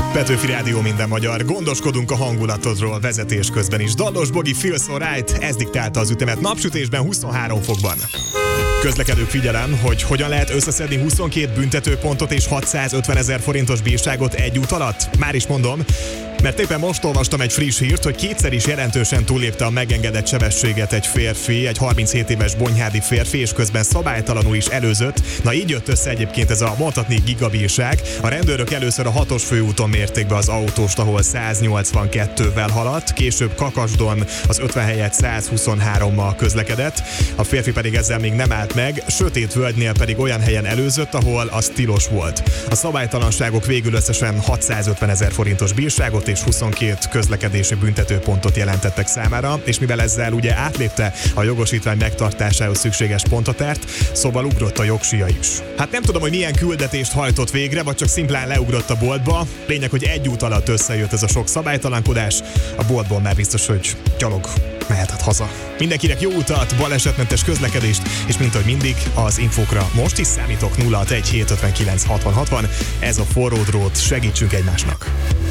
Petőfi Rádió, minden magyar. Gondoskodunk a hangulatodról vezetés közben is. Dallos Bogi, Feels Alright, ez diktálta az ütemet napsütésben 23 fokban. Közlekedők, figyelem, hogy hogyan lehet összeszedni 22 büntetőpontot és 650 000 forintos bírságot egy út alatt? Már is mondom, mert éppen most olvastam egy friss hírt, hogy kétszer is jelentősen túllépte a megengedett sebességet egy férfi, egy 37 éves bonyhádi férfi, és közben szabálytalanul is előzött. Na így jött össze egyébként ez a mondhatni gigabírság. A rendőrök először a 6-os főúton mérték be az autóst, ahol 182-vel haladt, később Kakasdon az 50 helyett 123-mal közlekedett. A férfi pedig ezzel még nem állt meg, Sötétvölgynél pedig olyan helyen előzött, ahol az tilos volt. A szabálytalanságok végül összesen 650 000 forintos bírságot és 22 közlekedési büntetőpontot jelentettek számára, és mivel ezzel ugye átlépte a jogosítvány megtartásához szükséges pontotárt, szóval ugrott a jogsija is. Hát nem tudom, hogy milyen küldetést hajtott végre, vagy csak szimplán leugrott a boltba. Lényeg, hogy egy út alatt összejött ez a sok szabálytalankodás. A boltból már biztos, hogy gyalog mehetett haza. Mindenkinek jó utat, balesetmentes közlekedést, és mint ahogy mindig, az infókra most is számítok. 061 759 60 60. Ez a forró drót, segítsünk egymásnak.